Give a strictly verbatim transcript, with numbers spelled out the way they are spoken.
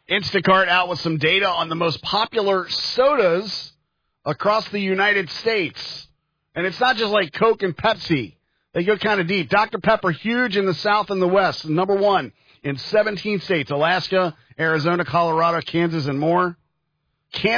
Instacart out with some data on the most popular sodas across the United States. And it's not just like Coke and Pepsi. They go kind of deep. Doctor Pepper, huge in the South and the West. Number one in seventeen states, Alaska, Arizona, Colorado, Kansas, and more. Can-